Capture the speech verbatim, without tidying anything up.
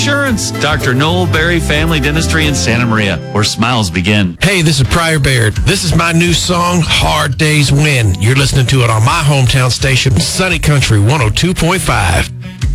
Insurance. Doctor Noel Berry Family Dentistry in Santa Maria, where smiles begin. Hey, this is Pryor Baird. This is my new song, Hard Days Win. You're listening to it on my hometown station, Sunny Country one oh two point five.